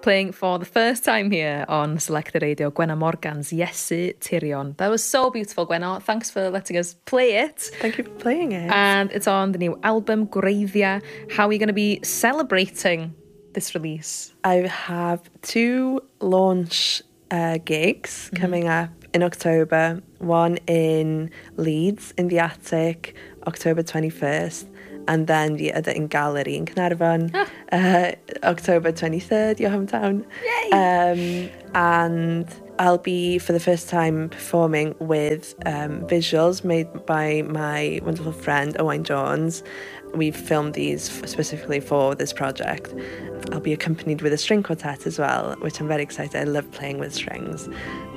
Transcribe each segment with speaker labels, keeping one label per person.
Speaker 1: playing for the first time here on Selected Radio, Gwenna Morgan's Iesu Tirion. That was so beautiful, Gwenna. Thanks for letting us play it.
Speaker 2: Thank you for playing it.
Speaker 1: And it's on the new album, Gwreiddia. How are you going to be celebrating this release?
Speaker 2: I have 2 launch gigs coming up in October. One in Leeds, in the Attic, October 21st. And then the other in Gallery in Caernarfon, October 23rd, your hometown.
Speaker 1: Yay!
Speaker 2: And I'll be, for the first time, performing with visuals made by my wonderful friend, Owain Jones. We've filmed these specifically for this project. I'll be accompanied with a string quartet as well, which I'm very excited. I love playing with strings.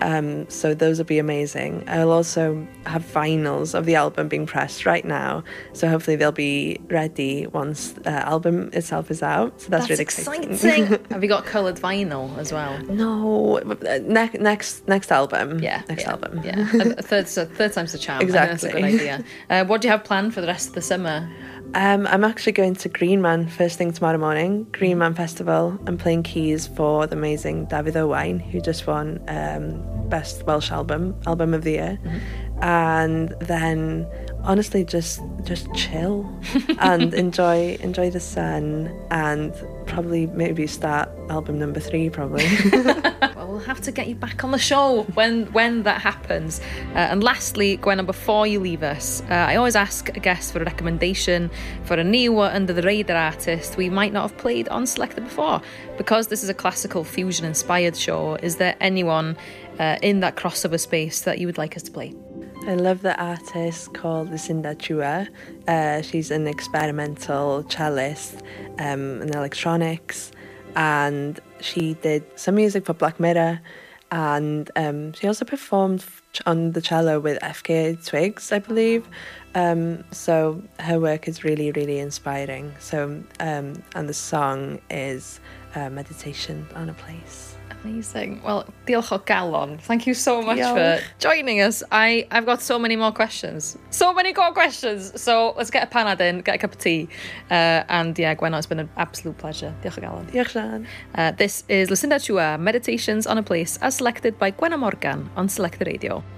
Speaker 2: So those will be amazing. I'll also have vinyls of the album being pressed right now. So hopefully they'll be ready once the album itself is out. So that's really exciting.
Speaker 1: Have you got coloured vinyl as well?
Speaker 2: No, next album.
Speaker 1: Yeah.
Speaker 2: Next album.
Speaker 1: Yeah. Third time's the charm.
Speaker 2: Exactly.
Speaker 1: I think that's a good idea. What do you have planned for the rest of the summer?
Speaker 2: I'm actually going to Green Man first thing tomorrow morning, Green Man Festival. I'm playing keys for the amazing David Owain, who just won Best Welsh Album of the Year. And then honestly just chill and enjoy the sun, and probably maybe start album number 3 probably.
Speaker 1: Well, we'll have to get you back on the show when that happens. And lastly, Gwenna, before you leave us, I always ask a guest for a recommendation for a new or under the radar artist we might not have played on Selected before. Because this is a classical fusion inspired show, is there anyone in that crossover space that you would like us to play?
Speaker 2: I love the artist called Lucinda Chua. She's an experimental cellist in electronics, and she did some music for Black Mirror, and she also performed on the cello with FKA Twigs, I believe. So her work is really, really inspiring. So and the song is Meditation on a Place.
Speaker 1: Amazing. Well, diolch o galon. Thank you so much for joining us. I've got so many more questions. So many more questions. So let's get a panad in, get a cup of tea. And yeah, Gwenna, it's been an absolute pleasure. Diolch o galon.
Speaker 2: Diolch, Jan.
Speaker 1: This is Lucinda Chua, Meditations on a Place, as selected by Gwenna Morgan on Selected Radio.